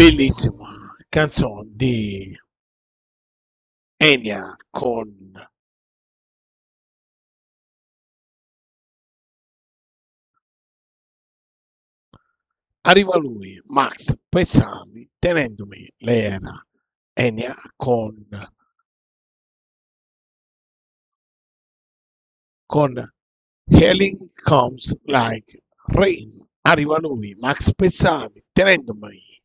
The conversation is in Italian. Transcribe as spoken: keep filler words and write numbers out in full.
bellissima canzone di Enya con arriva lui, Max Pezzali, tenendomi, lei era Enya con, con Healing Comes Like Rain, arriva lui, Max Pezzali, tenendomi.